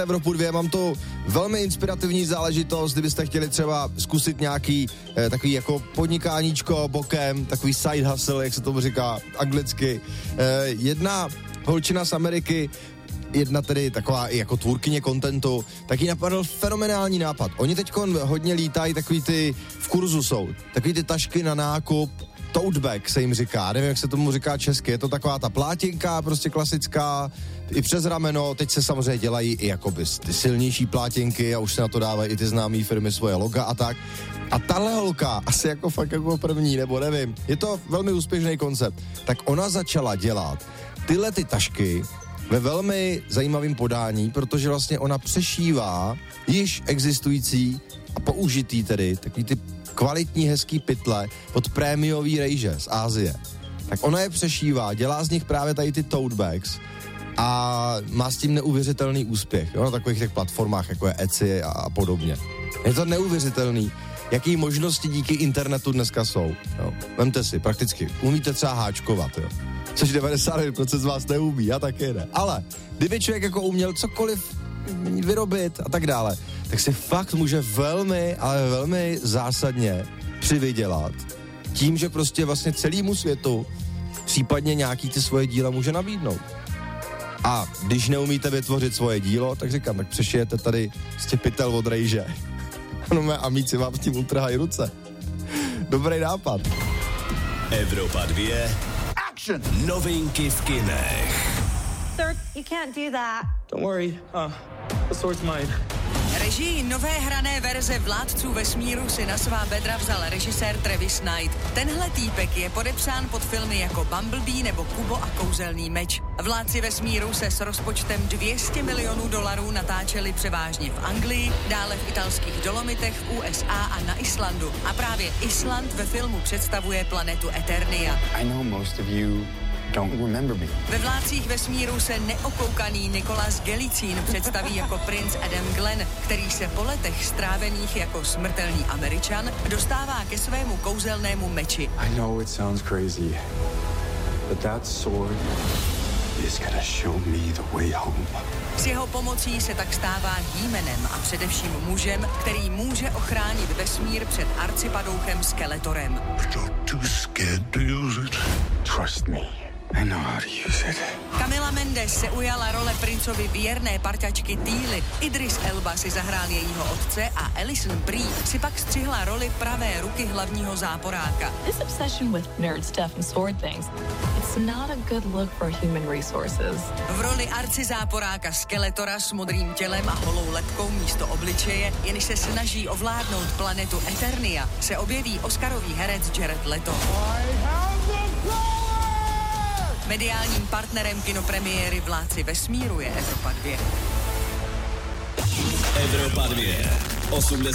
Evropu 2, mám tu velmi inspirativní záležitost, kdybyste chtěli třeba zkusit nějaký takový jako podnikáníčko bokem, takový side hustle, jak se tomu říká anglicky. Jedna holčina z Ameriky, jedna tedy taková i jako tvůrkyně kontentu, tak jí napadl fenomenální nápad. Oni teď hodně lítají, takový ty, v kurzu jsou, takový ty tašky na nákup, tote bag se jim říká, nevím, jak se tomu říká česky, je to taková ta plátěnka, prostě klasická, i přes rameno, teď se samozřejmě dělají i jakoby ty silnější plátěnky a už se na to dávají i ty známé firmy svoje loga a tak. A tahle holka, asi jako fakt jako první, nebo nevím, je to velmi úspěšný koncept, tak ona začala dělat tyhle ty tašky ve velmi zajímavém podání, protože vlastně ona přešívá již existující a použitý tedy takový ty kvalitní, hezký pytle od prémiový rejže z Asie. Tak ona je přešívá, dělá z nich právě tady ty tote bags a má s tím neuvěřitelný úspěch, jo, na takových těch platformách, jako je Etsy a podobně. Je to neuvěřitelný, jaký možnosti díky internetu dneska jsou. Jo. Vemte si, prakticky, umíte třeba háčkovat, jo. Což 99% z vás neumí, já taky ne. Ale kdyby člověk jako uměl cokoliv vyrobit a tak dále, tak si fakt může velmi, ale velmi zásadně přivydělat tím, že prostě vlastně celému světu případně nějaký ty svoje díla může nabídnout. A když neumíte vytvořit svoje dílo, tak říkám, tak přešijete tady z pytel od rejže. No mé amici vám s tím utrhají ruce. Dobrý nápad. Evropa 2. Action! Novinky v kinech. Sir, you can't do that. Don't worry, the sword's mine. Režii nové hrané verze Vládců vesmíru si na svá bedra vzal režisér Travis Knight. Tenhle týpek je podepsán pod filmy jako Bumblebee nebo Kubo a kouzelný meč. Vládci vesmíru se s rozpočtem $200 milionů natáčeli převážně v Anglii, dále v italských Dolomitech, v USA a na Islandu. A právě Island ve filmu představuje planetu Eternia. I know most of you don't remember me. Ve Vládcích vesmíru se neokoukaný Nicolas Galitzine představí jako princ Adam Glenn, který se po letech strávených jako smrtelný Američan dostává ke svému kouzelnému meči. I know it sounds crazy, but that sword is gonna show me the way home. S jeho pomocí se tak stává He-Manem a především mužem, který může ochránit vesmír před arcipadouchem Skeletorem. Not too scared to use it. Trust me, I know how to use it. Camila Mendes se ujala role princovi věrné parťačky Teely. Idris Elba si zahrál jejího otce a Alison Brie si pak střihla roli pravé ruky hlavního záporáka. This obsession with nerd stuff and sword things, it's not a good look for human resources. V roli arcizáporáka Skeletora s modrým tělem a holou lebkou místo obličeje, jenž se snaží ovládnout planetu Eternia, se objeví oscarový herec Jared Leto. Mediálním partnerem kinopremiéry Vládci vesmíru je Evropa 2. Evropa 2.